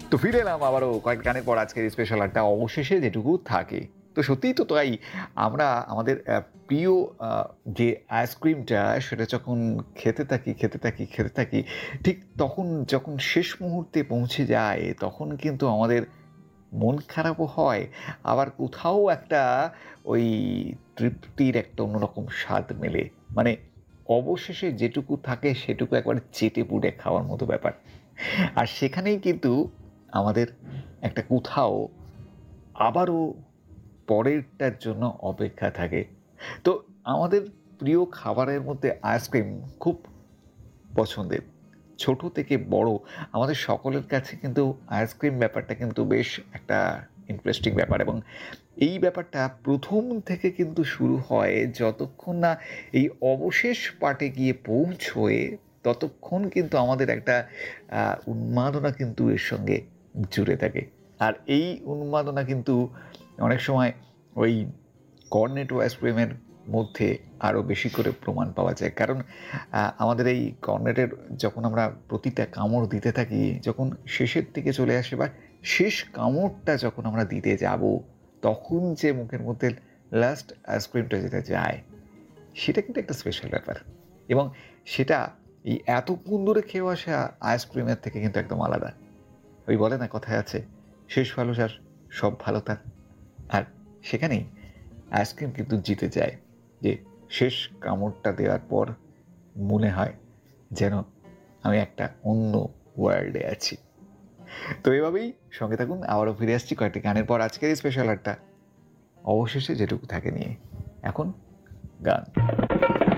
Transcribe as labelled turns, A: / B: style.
A: তো ফিরে এলাম আবারও কয়েক গানের পর আজকের স্পেশাল আড্ডা অবশেষে যেটুকু থাকে। তো সত্যিই তো তাই আমরা আমাদের প্রিয় আ যে আইসক্রিমটা সেটা যখন খেতে থাকি, ঠিক তখন যখন শেষ মুহূর্তে পৌঁছে যায় তখন কিন্তু আমাদের মন খারাপও হয়। আবার কোথাও একটা ওই তৃপ্তির একটা অন্যরকম স্বাদ মেলে। মানে অবশেষে যেটুকু থাকে সেটুকু একবারে চেটেপুটে খাওয়ার মতো ব্যাপার। আর সেখানেই কিন্তু আমাদের একটা কোথাও আবারও পরেরটার জন্য অপেক্ষা থাকে। তো আমাদের প্রিয় খাবারের মধ্যে আইসক্রিম খুব পছন্দের। ছোট থেকে বড় আমাদের সকলের কাছে কিন্তু আইসক্রিম ব্যাপারটা কিন্তু বেশ একটা ইন্টারেস্টিং ব্যাপার এবং এই ব্যাপারটা ১ম থেকে কিন্তু শুরু হয় যতক্ষণ না এই অবশেষ পার্টে গিয়ে পৌঁছয়, ততক্ষণ কিন্তু আমাদের একটা উন্মাদনা কিন্তু এর সঙ্গে জুড়ে থাকে। আর এই উন্মাদনা কিন্তু অনেক সময় ওই কর্নেটো আইসক্রিমের মধ্যে আরও বেশি করে প্রমাণ পাওয়া যায়। কারণ আমাদের এই কর্নেটের যখন আমরা প্রতিটা কামড় দিতে থাকি, যখন শেষের দিকে চলে আসে বা শেষ কামড়টা যখন আমরা দিতে যাব, তখন যে মুখের মধ্যে লাস্ট আইসক্রিমটা যেটা যায়, সেটা কিন্তু একটা স্পেশাল ব্যাপার। এবং সেটা এই এতক্ষণ ধরে খেয়ে আসা আইসক্রিমের থেকে কিন্তু একদম আলাদা। ওই বলে না কথায় আছে, শেষ ভালো যার সব ভালো তার। আর সেখানেই আইসক্রিম কিন্তু জিতে যায় যে শেষ কামড়টা দেওয়ার পর মনে হয় যেন আমি একটা অন্য ওয়ার্ল্ডে আছি। তো এভাবেই সঙ্গে থাকুন, আবারও ফিরে আসছি কয়েকটি গানের পর আজকের এই স্পেশাল আড্ডা অবশেষে যেটুকু থাকে নিয়ে। এখন গান।